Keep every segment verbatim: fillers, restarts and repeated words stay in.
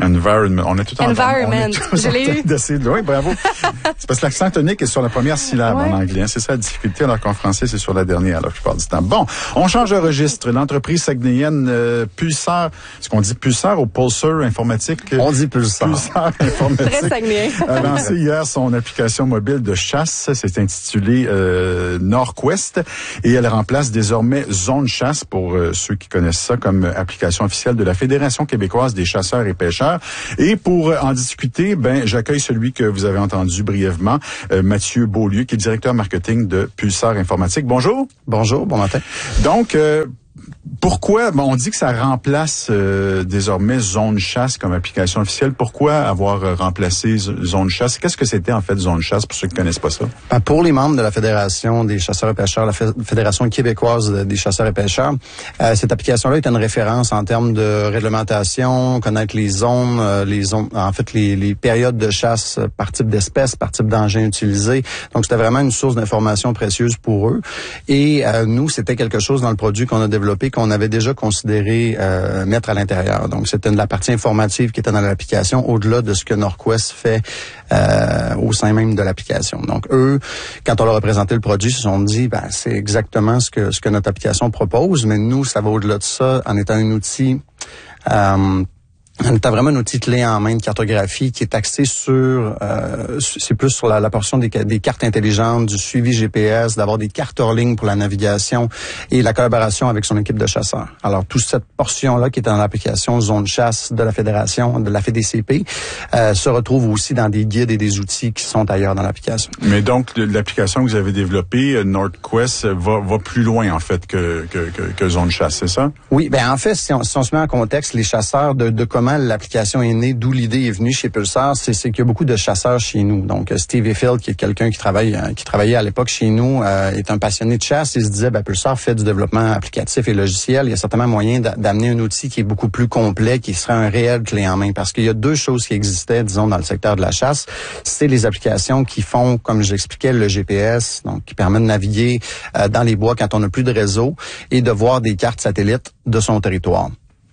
Environment. On est tout en Environment. Je l'ai eu. Oui, bravo. C'est parce que l'accent tonique est sur la première syllabe ouais. en anglais. Hein. C'est ça la difficulté, alors qu'en français, c'est sur la dernière, la plupart du temps. Bon, on change de registre. L'entreprise saguenayenne euh, Pulsar, est-ce qu'on dit Pulsar ou Pulsar informatique? On dit Pulsar. Pulsar informatique. Très saguenayen. A lancé hier son application mobile de chasse. C'est intitulé euh, NorQuest et elle remplace désormais Zone Chasse, pour euh, ceux qui connaissent ça, comme application officielle de la Fédération québécoise des chasseurs et pêcheurs. Et pour euh, en discuter, ben j'accueille celui que vous avez entendu brièvement, euh, Mathieu Beaulieu, qui est directeur marketing de Pulsar Informatique. Bonjour. Bonjour, bon matin. Donc, euh, pourquoi, bon, on dit que ça remplace euh, désormais Zone Chasse comme application officielle. Pourquoi avoir euh, remplacé Zone Chasse? Qu'est-ce que c'était en fait Zone Chasse, pour ceux qui ne connaissent pas ça? Ben, pour les membres de la Fédération des chasseurs et pêcheurs, la Fédération québécoise des chasseurs et pêcheurs, euh, cette application-là est une référence en termes de réglementation, connaître les zones, euh, les zones, en fait les, les périodes de chasse par type d'espèce, par type d'engin utilisé. Donc c'était vraiment une source d'information précieuse pour eux. Et euh, nous, c'était quelque chose dans le produit qu'on a développé qu'on avait déjà considéré euh, mettre à l'intérieur. Donc, c'était de la partie informative qui était dans l'application, au-delà de ce que NorQuest fait euh, au sein même de l'application. Donc, eux, quand on leur a présenté le produit, ils se sont dit, ben, c'est exactement ce que ce que notre application propose, mais nous, ça va au-delà de ça, en étant un outil euh, On est vraiment un outil clé en main de cartographie qui est axé sur, euh, c'est plus sur la, la portion des, des cartes intelligentes, du suivi G P S, d'avoir des cartes hors ligne pour la navigation et la collaboration avec son équipe de chasseurs. Alors, toute cette portion-là qui est dans l'application Zone Chasse de la Fédération, de la F D C P, euh, se retrouve aussi dans des guides et des outils qui sont ailleurs dans l'application. Mais donc, l'application que vous avez développée, NorQuest, va, va plus loin, en fait, que, que, que, que Zone Chasse, c'est ça? Oui, ben en fait, si on, si on se met en contexte, les chasseurs, de, de comment l'application est née, d'où l'idée est venue chez Pulsar, c'est, c'est qu'il y a beaucoup de chasseurs chez nous. Donc, Steve Effield, qui est quelqu'un qui travaille, qui travaillait à l'époque chez nous, euh, est un passionné de chasse. Il se disait, ben, Pulsar fait du développement applicatif et logiciel. Il y a certainement moyen d'amener un outil qui est beaucoup plus complet, qui serait un réel clé en main. Parce qu'il y a deux choses qui existaient, disons, dans le secteur de la chasse. C'est les applications qui font, comme j'expliquais, le G P S, donc qui permet de naviguer euh, dans les bois quand on n'a plus de réseau et de voir des cartes satellites de son territoire.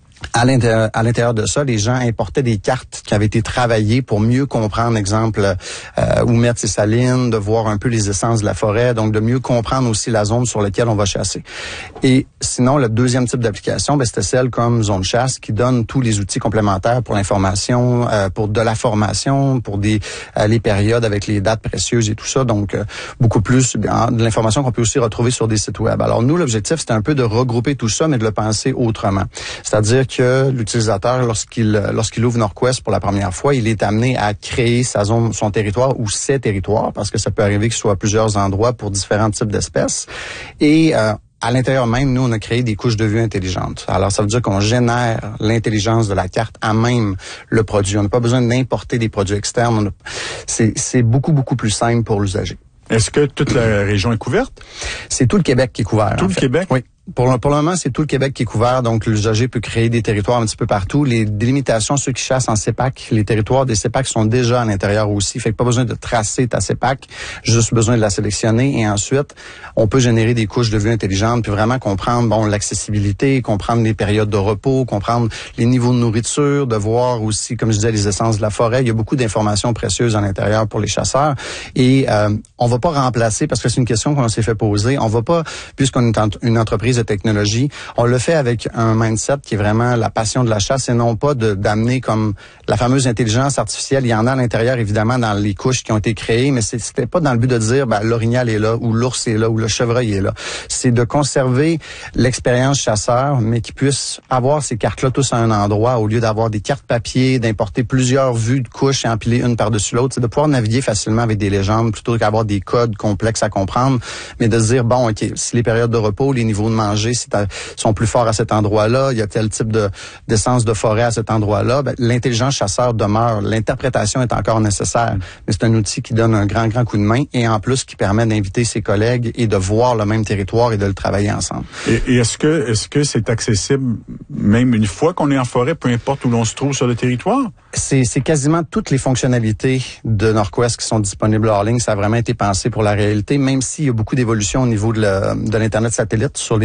À l'intérieur, à l'intérieur de ça, les gens importaient des cartes qui avaient été travaillées pour mieux comprendre, exemple, euh, où mettre ses salines, de voir un peu les essences de la forêt, donc de mieux comprendre aussi la zone sur laquelle on va chasser. Et sinon, le deuxième type d'application, ben, c'était celle comme Zone Chasse qui donne tous les outils complémentaires pour l'information, euh, pour de la formation, pour des euh, les périodes avec les dates précieuses et tout ça. Donc, euh, beaucoup plus bien, de l'information qu'on peut aussi retrouver sur des sites web. Alors, nous, l'objectif, c'était un peu de regrouper tout ça, mais de le penser autrement. C'est-à-dire que l'utilisateur, lorsqu'il lorsqu'il ouvre NorQuest pour la première fois, il est amené à créer sa zone, son territoire ou ses territoires, parce que ça peut arriver qu'il soit à plusieurs endroits pour différents types d'espèces. Et euh, à l'intérieur même, nous, on a créé des couches de vue intelligentes. Alors, ça veut dire qu'on génère l'intelligence de la carte à même le produit. On n'a pas besoin d'importer des produits externes. C'est, c'est beaucoup, beaucoup plus simple pour l'usager. Est-ce que toute la région est couverte? C'est tout le Québec qui est couvert. Tout le fait. Québec? Oui. Pour le, pour le moment, c'est tout le Québec qui est couvert, donc l'usager peut créer des territoires un petit peu partout. Les délimitations, ceux qui chassent en C E P A C, les territoires des C E P A C sont déjà à l'intérieur aussi. Fait que pas besoin de tracer ta C E P A C, juste besoin de la sélectionner. Et ensuite, on peut générer des couches de vue intelligentes, puis vraiment comprendre bon l'accessibilité, comprendre les périodes de repos, comprendre les niveaux de nourriture, de voir aussi, comme je disais, les essences de la forêt. Il y a beaucoup d'informations précieuses à l'intérieur pour les chasseurs. Et euh, on va pas remplacer, parce que c'est une question qu'on s'est fait poser, on va pas, puisqu'on est une entreprise de technologie, on le fait avec un mindset qui est vraiment la passion de la chasse et non pas de, d'amener comme la fameuse intelligence artificielle. Il y en a à l'intérieur, évidemment, dans les couches qui ont été créées, mais c'était pas dans le but de dire, ben, l'orignal est là, ou l'ours est là, ou le chevreuil est là. C'est de conserver l'expérience chasseur, mais qui puisse avoir ces cartes-là tous à un endroit, au lieu d'avoir des cartes papier, d'importer plusieurs vues de couches et empiler une par-dessus l'autre. C'est de pouvoir naviguer facilement avec des légendes, plutôt qu'avoir des codes complexes à comprendre, mais de se dire, bon, OK, si les périodes de repos, les niveaux de manger sont plus forts à cet endroit-là, il y a tel type de d'essence de forêt à cet endroit-là, ben, l'intelligence chasseur demeure. L'interprétation est encore nécessaire, mais c'est un outil qui donne un grand, grand coup de main et en plus qui permet d'inviter ses collègues et de voir le même territoire et de le travailler ensemble. Et, et est-ce que est-ce que c'est accessible même une fois qu'on est en forêt, peu importe où l'on se trouve sur le territoire? C'est, c'est quasiment toutes les fonctionnalités de NorQuest qui sont disponibles hors ligne. Ça a vraiment été pensé pour la réalité, même s'il y a beaucoup d'évolutions au niveau de, la, de l'Internet satellite sur les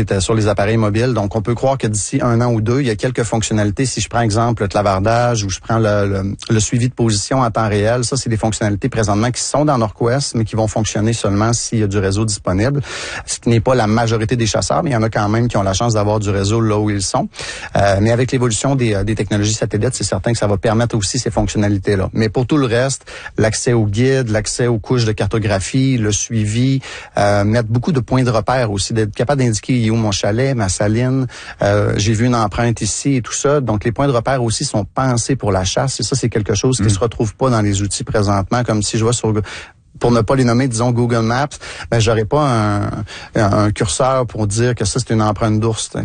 est sur les appareils mobiles. Donc, on peut croire que d'ici un an ou deux, il y a quelques fonctionnalités. Si je prends exemple le clavardage ou je prends le, le, le suivi de position en temps réel, ça, c'est des fonctionnalités présentement qui sont dans Norquest, mais qui vont fonctionner seulement s'il y a du réseau disponible. Ce qui n'est pas la majorité des chasseurs, mais il y en a quand même qui ont la chance d'avoir du réseau là où ils sont. Euh, mais avec l'évolution des, des technologies satellites, c'est certain que ça va permettre aussi ces fonctionnalités-là. Mais pour tout le reste, l'accès aux guides, l'accès aux couches de cartographie, le suivi, euh, mettre beaucoup de points de repère aussi, d'être capable d'indiquer où mon chalet, ma saline, euh, j'ai vu une empreinte ici et tout ça. Donc, les points de repère aussi sont pensés pour la chasse. Et ça, c'est quelque chose qui ne mmh. se retrouve pas dans les outils présentement, comme si je vois sur... Pour ne pas les nommer, disons Google Maps, ben j'aurais pas un, un curseur pour dire que ça c'est une empreinte d'ours.